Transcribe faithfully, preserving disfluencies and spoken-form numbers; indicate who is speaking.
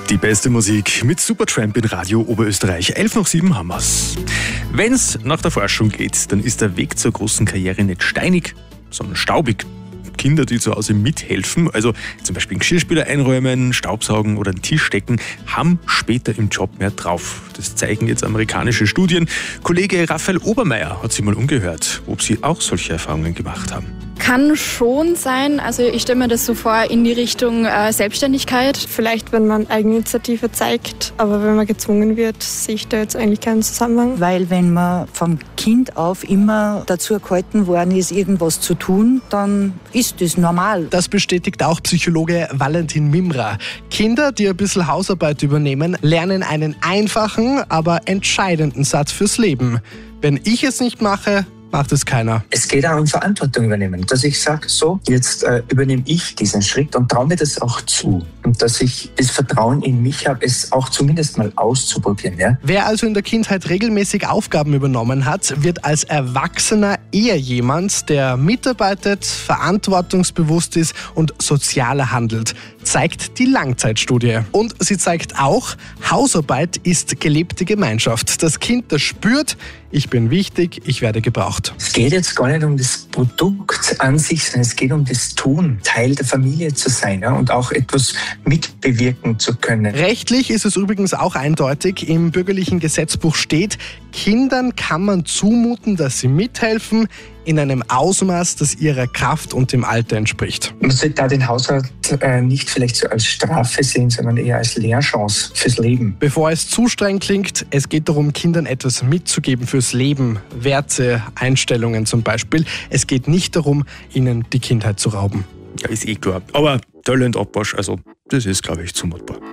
Speaker 1: Die beste Musik mit Supertramp in Radio Oberösterreich. elf nach sieben haben wir's. Wenn's nach der Forschung geht, dann ist der Weg zur großen Karriere nicht steinig, sondern staubig. Kinder, die zu Hause mithelfen, also zum Beispiel einen Geschirrspüler einräumen, Staubsaugen oder einen Tisch decken, haben später im Job mehr drauf. Das zeigen jetzt amerikanische Studien. Kollege Raphael Obermeier hat sich mal umgehört, ob sie auch solche Erfahrungen gemacht haben.
Speaker 2: Kann schon sein. Also ich stelle mir das so vor in die Richtung äh, Selbstständigkeit.
Speaker 3: Vielleicht, wenn man Eigeninitiative zeigt, aber wenn man gezwungen wird, sehe ich da jetzt eigentlich keinen Zusammenhang.
Speaker 4: Weil wenn man vom Kind auf immer dazu gehalten worden ist, irgendwas zu tun, dann ist das normal.
Speaker 5: Das bestätigt auch Psychologe Valentin Mimra. Kinder, die ein bisschen Hausarbeit übernehmen, lernen einen einfachen, aber entscheidenden Satz fürs Leben. Wenn ich es nicht mache, macht es keiner.
Speaker 6: Es geht auch um Verantwortung übernehmen. Dass ich sage, so, jetzt äh, übernehme ich diesen Schritt und traue mir das auch zu. Und dass ich das Vertrauen in mich habe, es auch zumindest mal auszuprobieren. Ja?
Speaker 5: Wer also in der Kindheit regelmäßig Aufgaben übernommen hat, wird als Erwachsener eher jemand, der mitarbeitet, verantwortungsbewusst ist und sozialer handelt, zeigt die Langzeitstudie. Und sie zeigt auch, Hausarbeit ist gelebte Gemeinschaft. Das Kind, das spürt, ich bin wichtig, ich werde gebraucht.
Speaker 6: Es geht jetzt gar nicht um das Produkt an sich, sondern es geht um das Tun, Teil der Familie zu sein, ja, und auch etwas mitbewirken zu können.
Speaker 5: Rechtlich ist es übrigens auch eindeutig. Im bürgerlichen Gesetzbuch steht, Kindern kann man zumuten, dass sie mithelfen, in einem Ausmaß, das ihrer Kraft und dem Alter entspricht.
Speaker 6: Man sollte da den Haushalt äh, nicht vielleicht so als Strafe sehen, sondern eher als Lehrchance fürs Leben.
Speaker 5: Bevor es zu streng klingt, es geht darum, Kindern etwas mitzugeben fürs Leben. Werte, Einstellungen zum Beispiel. Es geht nicht darum, ihnen die Kindheit zu rauben.
Speaker 1: Ja, ist eh klar. Aber Talent Abwasch, also das ist, glaube ich, zumutbar.